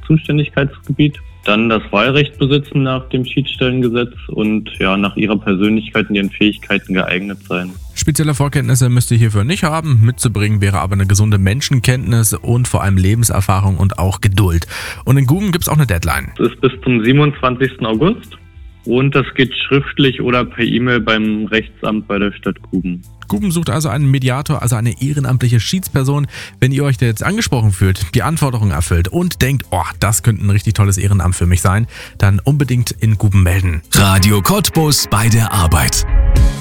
Zuständigkeitsgebiet. Dann das Wahlrecht besitzen nach dem Schiedsstellengesetz und nach ihrer Persönlichkeit und ihren Fähigkeiten geeignet sein. Spezielle Vorkenntnisse müsst ihr hierfür nicht haben. Mitzubringen wäre aber eine gesunde Menschenkenntnis und vor allem Lebenserfahrung und auch Geduld. Und in Guben gibt es auch eine Deadline. Es ist bis zum 27. August und das geht schriftlich oder per E-Mail beim Rechtsamt bei der Stadt Guben. Guben sucht also einen Mediator, also eine ehrenamtliche Schiedsperson. Wenn ihr euch da jetzt angesprochen fühlt, die Anforderungen erfüllt und denkt, das könnte ein richtig tolles Ehrenamt für mich sein, dann unbedingt in Guben melden. Radio Cottbus bei der Arbeit.